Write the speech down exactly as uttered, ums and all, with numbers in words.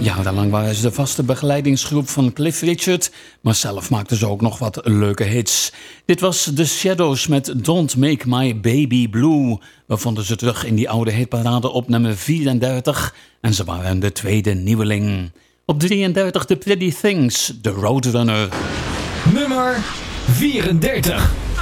Jarenlang waren ze de vaste begeleidingsgroep van Cliff Richard, maar zelf maakten ze ook nog wat leuke hits. Dit was The Shadows met Don't Make My Baby Blue. We vonden ze terug in die oude hitparade op nummer vierendertig en ze waren de tweede nieuweling. Op drieëndertig The Pretty Things, The Roadrunner. Nummer vierendertig.